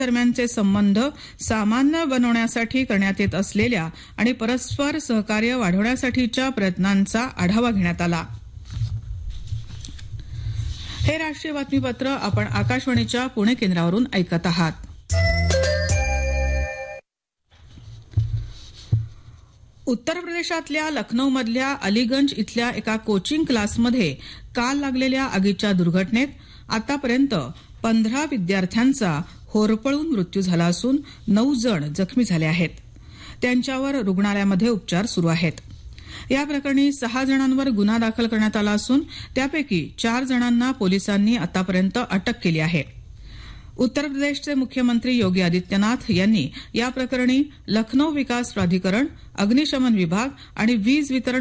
दरम्यानचे संबंध सामान्य बनवण्यासाठी करण्यात येत असलेल्या आणि परस्पर सहकार्य वाढवण्यासाठीच्या प्रयत्नांचा आढावा घेण्यात आला. हे राष्ट्रीय बातमीपत्र आपण आकाशवाणीच्या पुणे केंद्रावरून ऐकत आहात. उत्तर प्रदेशातल्या लखनौमधल्या अलीगंज इथल्या एका कोचिंग क्लासमध्ये काल लागलेल्या आगीच्या दुर्घटनेत आतापर्यंत 15 विद्यार्थ्यांचा होरपळून मृत्यू झाला असून 9 जण जखमी झाले आहेत. त्यांच्यावर रुग्णालयामध्ये उपचार सुरू आहेत. या प्रकरणी 6 जणांवर गुन्हा दाखल करण्यात आला असून त्यापैकी 4 जणांना पोलिसांनी आतापर्यंत अटक केली आहे. उत्तर प्रदेशचे मुख्यमंत्री योगी आदित्यनाथ यांनी या प्रकरणी लखनौ विकास प्राधिकरण, अग्निशमन विभाग आणि वीज वितरण